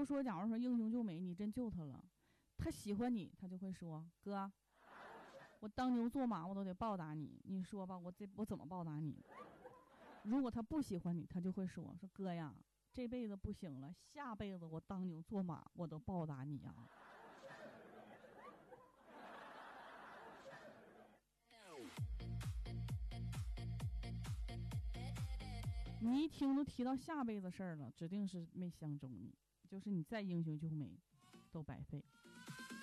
说假如说英雄救美，你真救他了，他喜欢你，他就会说哥，我当牛做马我都得报答你，你说吧，我怎么报答你？如果他不喜欢你，他就会说哥呀，这辈子不行了，下辈子我当牛做马我都报答你呀。你一听都提到下辈子事儿了，指定是没相中你，就是你再英雄救美都白费。